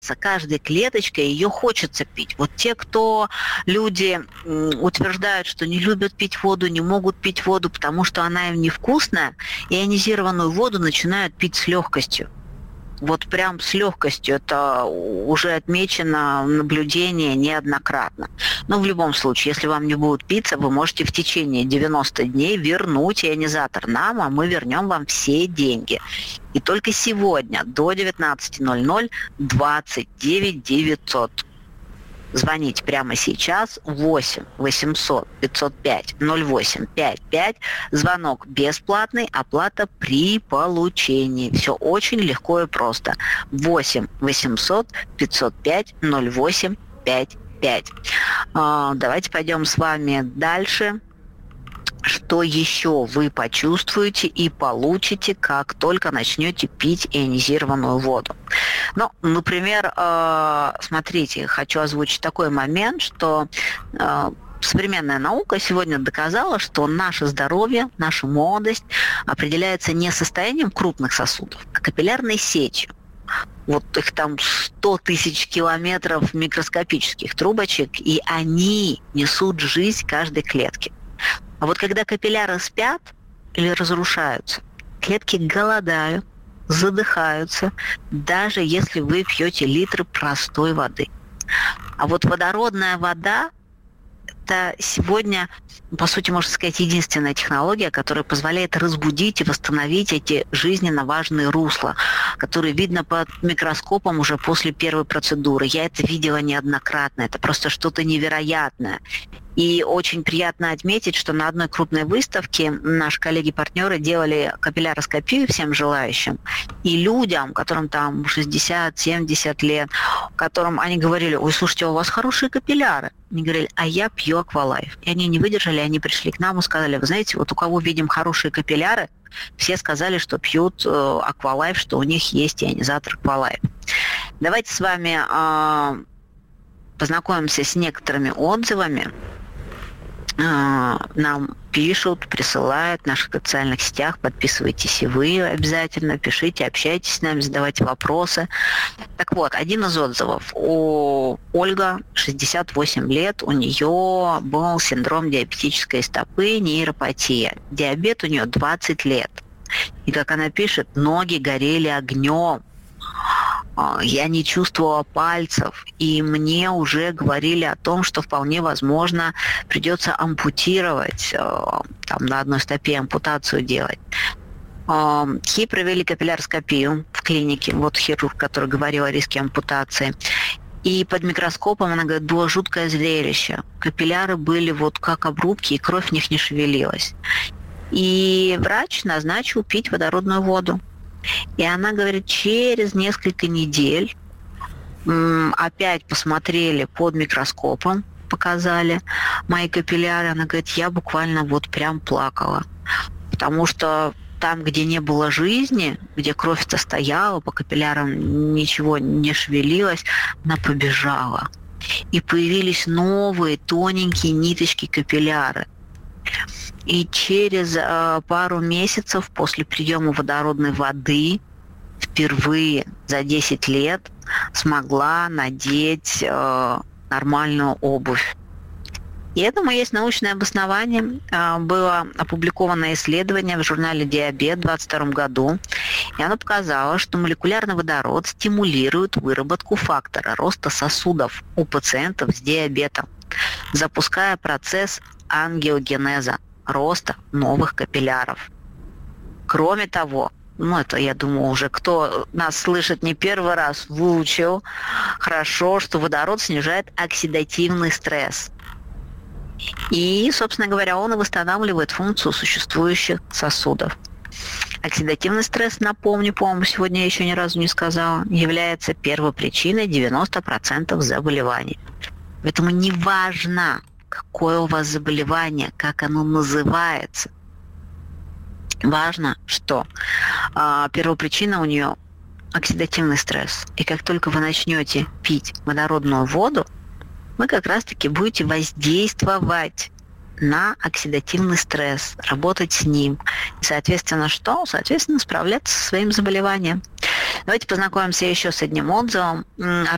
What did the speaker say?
каждой клеточкой, ее хочется пить. Вот люди утверждают, что не любят пить воду, не могут пить воду, потому что она им невкусная, ионизированную воду начинают пить с легкостью. Вот прям с легкостью. Это уже отмечено в наблюдении неоднократно. Но в любом случае, если вам не будет питься, вы можете в течение 90 дней вернуть ионизатор нам, а мы вернем вам все деньги. И только сегодня до 19:00 29 900. Звоните прямо сейчас 8 800 505 0855. Звонок бесплатный, оплата при получении. Все очень легко и просто. 8 800 505 0855. Давайте пойдем с вами дальше. Что еще вы почувствуете и получите, как только начнете пить ионизированную воду? Ну, например, смотрите, хочу озвучить такой момент, что современная наука сегодня доказала, что наше здоровье, наша молодость определяется не состоянием крупных сосудов, а капиллярной сетью. Вот их там 100 тысяч километров микроскопических трубочек, и они несут жизнь каждой клетке. А вот когда капилляры спят или разрушаются, клетки голодают, задыхаются, даже если вы пьете литры простой воды. А вот водородная вода – это сегодня, по сути, можно сказать, единственная технология, которая позволяет разбудить и восстановить эти жизненно важные русла, которые видно под микроскопом уже после первой процедуры. Я это видела неоднократно, это просто что-то невероятное. И очень приятно отметить, что на одной крупной выставке наши коллеги-партнеры делали капилляроскопию всем желающим. И людям, которым там 60-70 лет, которым они говорили: ой, слушайте, у вас хорошие капилляры. Они говорили: а я пью Аквалайф. И они не выдержали, они пришли к нам и сказали: вы знаете, вот у кого видим хорошие капилляры, все сказали, что пьют Аквалайф, что у них есть ионизатор Аквалайф. Давайте с вами познакомимся с некоторыми отзывами. Нам пишут, присылают в наших социальных сетях. Подписывайтесь и вы обязательно, пишите, общайтесь с нами, задавайте вопросы. Так вот, один из отзывов. Ольга, 68 лет, у нее был синдром диабетической стопы, нейропатия. Диабет у нее 20 лет. И, как она пишет, ноги горели огнем. Я не чувствовала пальцев, и мне уже говорили о том, что вполне возможно придется ампутировать, там на одной стопе ампутацию делать. Ей провели капилляроскопию в клинике, вот хирург, который говорил о риске ампутации. И под микроскопом, она говорит, было жуткое зрелище. Капилляры были вот как обрубки, и кровь в них не шевелилась. И врач назначил пить водородную воду. И она говорит, через несколько недель опять посмотрели под микроскопом, показали мои капилляры. Она говорит, я буквально вот прям плакала. Потому что там, где не было жизни, где кровь-то стояла, по капиллярам ничего не шевелилось, она побежала. И появились новые тоненькие ниточки капилляры. И через пару месяцев после приема водородной воды впервые за 10 лет смогла надеть нормальную обувь. И этому есть научное обоснование. Было опубликовано исследование в журнале «Диабет» в 2022 году, и оно показало, что молекулярный водород стимулирует выработку фактора роста сосудов у пациентов с диабетом, запуская процесс ангиогенеза, роста новых капилляров. Кроме того, это, я думаю, уже кто нас слышит не первый раз, выучил хорошо, что водород снижает оксидативный стресс. И, собственно говоря, он и восстанавливает функцию существующих сосудов. Оксидативный стресс, напомню, по-моему, сегодня я еще ни разу не сказала, является первопричиной 90% заболеваний. Поэтому неважно, какое у вас заболевание, как оно называется. Важно, что первопричина у нее оксидативный стресс. И как только вы начнете пить водородную воду, вы как раз-таки будете воздействовать на оксидативный стресс, работать с ним. И, соответственно, что? Соответственно, справляться со своим заболеванием. Давайте познакомимся еще с одним отзывом.